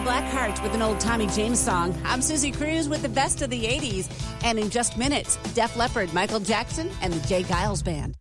Blackhearts with an old Tommy James song. I'm Susie Cruz with the best of the 80s. And in just minutes, Def Leppard, Michael Jackson, and the Jay Giles Band.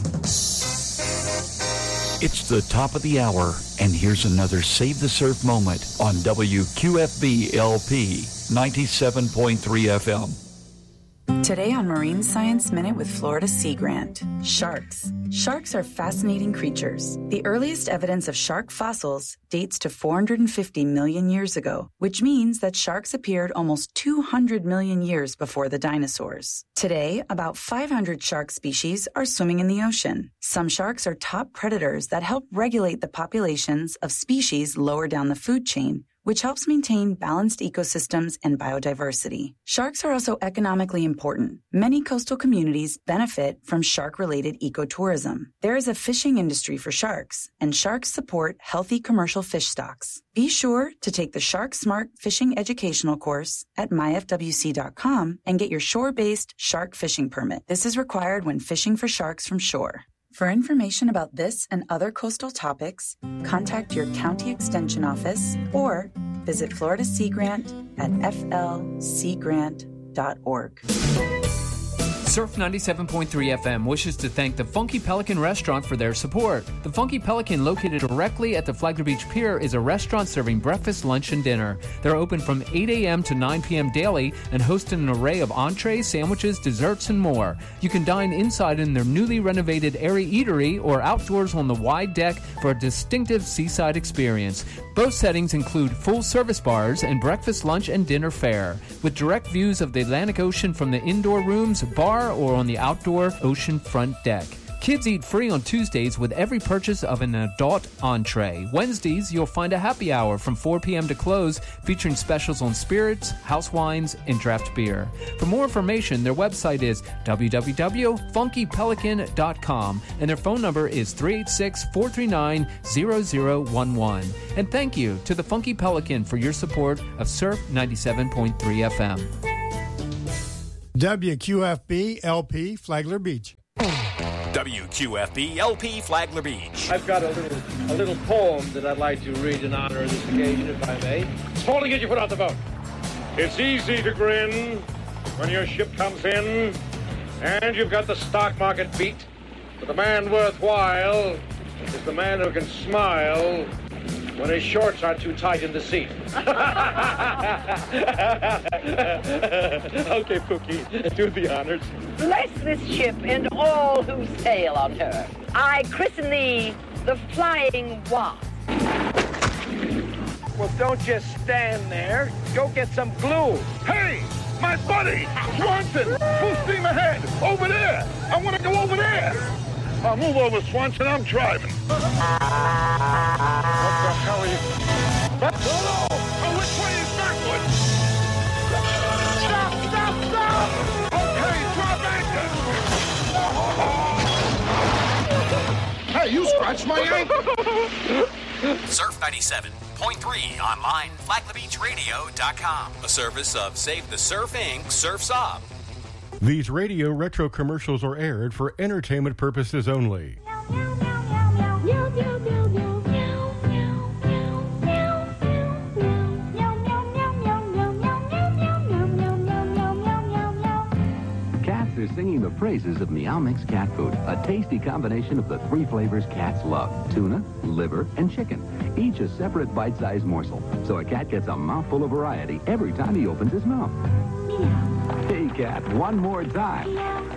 It's the top of the hour, and here's another Save the Surf moment on WQFB LP 97.3 FM. Today on Marine Science Minute with Florida Sea Grant. Sharks. Sharks are fascinating creatures. The earliest evidence of shark fossils dates to 450 million years ago, which means that sharks appeared almost 200 million years before the dinosaurs. Today, about 500 shark species are swimming in the ocean. Some sharks are top predators that help regulate the populations of species lower down the food chain, which helps maintain balanced ecosystems and biodiversity. Sharks are also economically important. Many coastal communities benefit from shark-related ecotourism. There is a fishing industry for sharks, and sharks support healthy commercial fish stocks. Be sure to take the Shark Smart Fishing Educational course at myfwc.com and get your shore-based shark fishing permit. This is required when fishing for sharks from shore. For information about this and other coastal topics, contact your county extension office or visit Florida Sea Grant at flseagrant.org. Surf 97.3 FM wishes to thank the Funky Pelican Restaurant for their support. The Funky Pelican, located directly at the Flagler Beach Pier, is a restaurant serving breakfast, lunch, and dinner. They're open from 8 a.m. to 9 p.m. daily and host an array of entrees, sandwiches, desserts, and more. You can dine inside in their newly renovated airy eatery or outdoors on the wide deck for a distinctive seaside experience. Both settings include full-service bars and breakfast, lunch, and dinner fare, with direct views of the Atlantic Ocean from the indoor rooms, bar, or on the outdoor ocean front deck. Kids eat free on Tuesdays with every purchase of an adult entree. Wednesdays, you'll find a happy hour from 4 p.m. to close, featuring specials on spirits, house wines, and draft beer. For more information, their website is www.funkypelican.com, and their phone number is 386-439-0011. And thank you to the Funky Pelican for your support of Surf 97.3 FM. WQFB LP Flagler Beach. WQFB LP Flagler Beach. I've got a little poem that I'd like to read in honor of this occasion, if I may. It's fall to get your foot out the boat. It's easy to grin when your ship comes in and you've got the stock market beat. But the man worthwhile is the man who can smile when his shorts are too tight in the seat. Okay, Pookie, do the honors. Bless this ship and all who sail on her. I christen thee the Flying Wasp. Well, don't just stand there. Go get some glue. Hey, my buddy, Swanson, full steam ahead. Over there. I want to go over there. I'll move over, Swanson. I'm driving. What the hell are you? Oh, no! Oh, which way is backwards? Stop! Okay, drop anchor. Hey, you scratched my ankle. Surf 97.3 online, FlaglerBeachRadio.com. A service of Save the Surf Inc. Surf's Up. These radio retro commercials are aired for entertainment purposes only. Cats are singing the praises of Meow Mix cat food, a tasty combination of the three flavors cats love: tuna, liver, and chicken. Each a separate bite-sized morsel, so a cat gets a mouthful of variety every time he opens his mouth. Hey, cat, one more time.